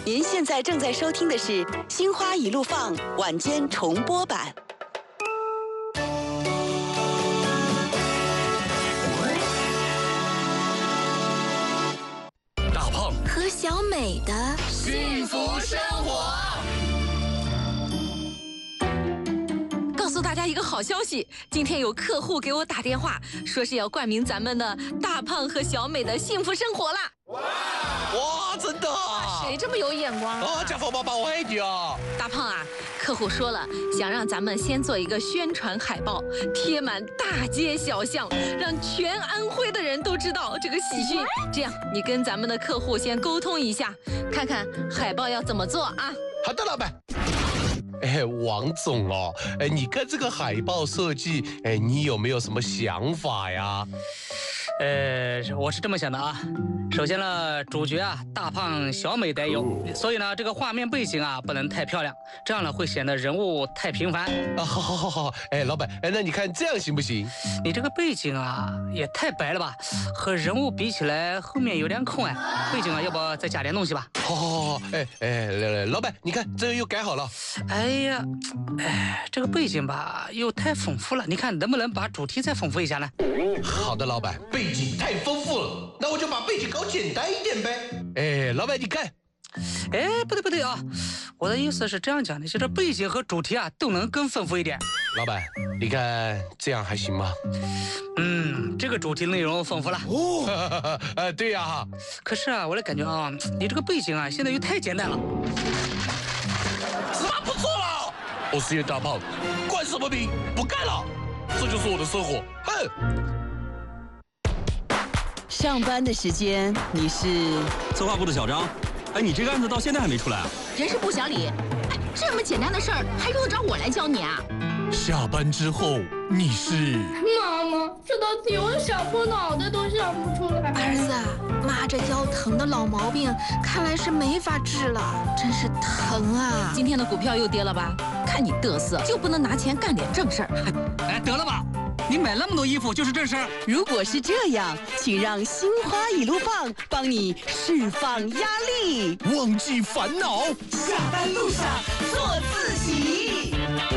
您现在正在收听的是《心花一路放》晚间重播版。 大胖和小美的幸福生活。 告诉大家一个好消息，今天有客户给我打电话，说是要冠名咱们的大胖和小美的幸福生活啦！ 哇，真的啊！ 谁这么有眼光啊？ 家宝爸爸，我爱你啊！ 大胖啊，客户说了，想让咱们先做一个宣传海报，贴满大街小巷，让全安徽的人都知道这个喜讯。这样，你跟咱们的客户先沟通一下，看看海报要怎么做啊？ 好的，老板。王总哦，你看这个海报设计，你有没有什么想法呀？ 我是这么想的啊。首先呢，主角啊，大胖小美得有，所以呢，这个画面背景啊不能太漂亮，这样呢会显得人物太平凡。 啊，好，老板，那你看这样行不行？ 你这个背景啊也太白了吧，和人物比起来后面有点空哎，背景啊要不再加点东西吧？ 好，老板，你看这又改好了。 这个背景吧又太丰富了，你看能不能把主题再丰富一下呢？ 好的，老板，背景太丰富了，那我就把背景搞简单一点呗。老板你看。 不对啊，我的意思是这样讲的，就是背景和主题啊都能更丰富一点。 老板，你看这样还行吗？ 这个主题内容丰富了。 对呀。 可是啊，我的感觉啊，你这个背景啊现在又太简单了。 是吧？不错了。我是大胖，冠什么名不干了，这就是我的生活。哼。 上班的时间你是策划部的小张。你这个案子到现在还没出来啊？ 人事部小李，这么简单的事儿还用得着我来教你啊？ 下班之后你是？ 妈妈，这道题我想破脑袋都想不出来。 儿子，妈这腰疼的老毛病看来是没法治了，真是疼啊！ 今天的股票又跌了吧？看你嘚瑟，就不能拿钱干点正事儿？ 得了吧，你买那么多衣服就是正事儿。 如果是这样，请让心花一路放帮你释放压力， 忘记烦恼， 下班路上做自己。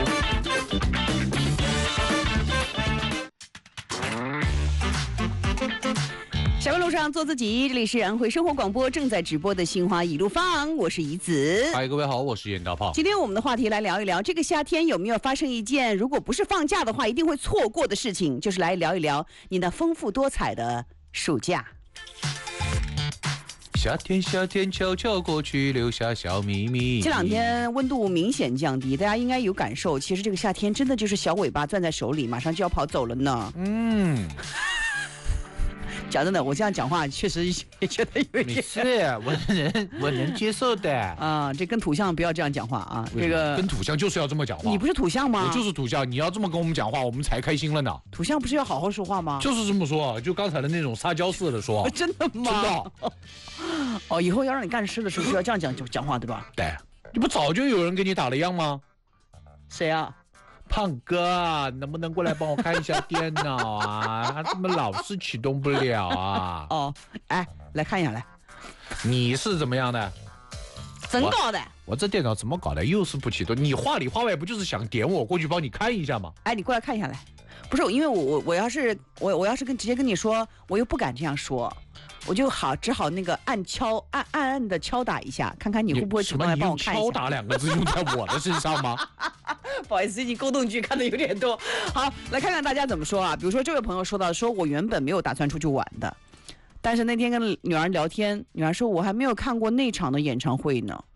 下班路上做自己，这里是安徽生活广播正在直播的心花一路放，我是怡子。 嗨，各位好，我是严大胖。 今天我们的话题来聊一聊，这个夏天有没有发生一件如果不是放假的话一定会错过的事情，就是来聊一聊你那丰富多彩的暑假。 夏天悄悄过去，留下小秘密。 这两天温度明显降低，大家应该有感受，其实这个夏天真的就是小尾巴攥在手里，马上就要跑走了呢。讲真的，我这样讲话确实也觉得有点。 是，我能接受的啊。这跟土象不要这样讲话啊。这个跟土象就是要这么讲话。 你不是土象吗？ 我就是土象，你要这么跟我们讲话，我们才开心了呢。 土象不是要好好说话吗？ 就是这么说，就刚才的那种撒娇似的说。 真的吗？ 真的。 哦，以后要让你干事的时候就要这样讲话，对吧？ 对。你不早就有人给你打了样吗？ 谁啊？ 胖哥，能不能过来帮我看一下电脑啊？他怎么老是启动不了啊？ 哦，来看一下来。 你是怎么样的？ 怎搞的？ 我这电脑怎么搞的？又是不启动？你话里话外不就是想点我过去帮你看一下吗？ 你过来看一下来。不是，因为我要是直接跟你说，我又不敢这样说。我就只好那个暗的敲打一下，看看你会不会主动来帮我看一下。 敲打2个字用在我的身上吗？ 不好意思，最近宫斗剧看的有点多。好，来看看大家怎么说啊。比如说这位朋友说到，说我原本没有打算出去玩的，但是那天跟女儿聊天，女儿说我还没有看过那场的演唱会呢。